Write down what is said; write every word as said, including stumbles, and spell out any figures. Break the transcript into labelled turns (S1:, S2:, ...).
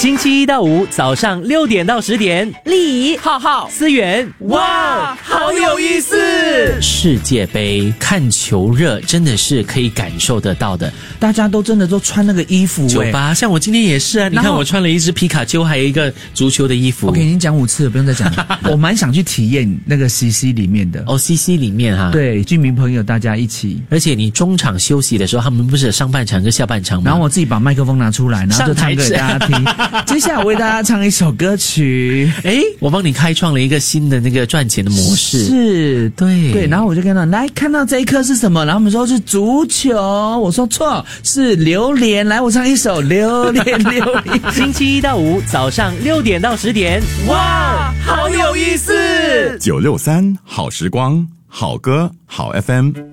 S1: 星期一到五早上六点到十点，
S2: 丽怡、
S1: 浩浩、思源，哇，好有意思！世界杯看球热真的是可以感受得到的，
S3: 大家都真的都穿那个衣服、欸，
S1: 酒吧像我今天也是啊，你看我穿了一只皮卡丘，还有一个足球的衣服。
S3: OK， 已经讲五次了，不用再讲了。我蛮想去体验那个 C C 里面的
S1: 哦 ，C C 里面哈，
S3: 对，居民朋友大家一起，
S1: 而且你中场休息的时候，他们不是有上半场跟下半场吗？
S3: 然后我自己把麦克风拿出来，然后就唱歌给大家听。接下来我为大家唱一首歌曲，
S1: 诶，我帮你开创了一个新的那个赚钱的模式，
S3: 是，
S1: 对
S3: 对，然后我就跟他来看到这一颗是什么，然后他们说是足球，我说错，是榴莲，来我唱一首榴莲榴莲。
S1: 星期一到五早上六点到十点，哇，好有意思！
S4: 九六三好时光，好歌好 F M。